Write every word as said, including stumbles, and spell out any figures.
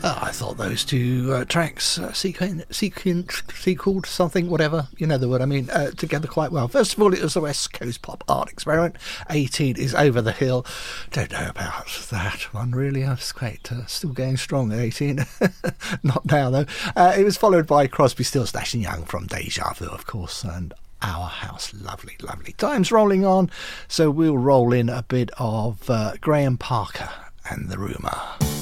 Uh, I thought those two uh, tracks, uh, sequen- sequen- sequeled something, whatever, you know the word I mean, uh, together quite well. First of all, it was the West Coast Pop Art Experiment. eighteen is Over the Hill. Don't know about that one, really. I was quite uh, still going strong at eighteen. Not now, though. Uh, it was followed by Crosby, Stills, Nash and Young from Deja Vu, of course, and Our House. Lovely, lovely. Time's rolling on, so we'll roll in a bit of uh, Graham Parker and The Rumour.